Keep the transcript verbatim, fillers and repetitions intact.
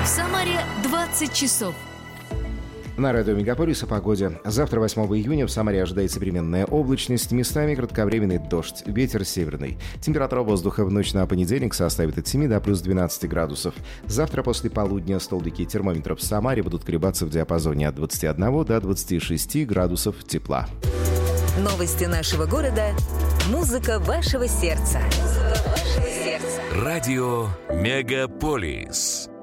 В Самаре двадцать часов. На радио Мегаполис о погоде. Завтра, восьмого июня, в Самаре ожидается переменная облачность, местами кратковременный дождь, ветер северный. Температура воздуха в ночь на понедельник составит от семи до плюс двенадцати градусов. Завтра после полудня столбики термометров в Самаре будут колебаться в диапазоне от двадцати одного до двадцати шести градусов тепла. Новости нашего города. Музыка вашего сердца. Музыка вашего сердца. Радио Мегаполис.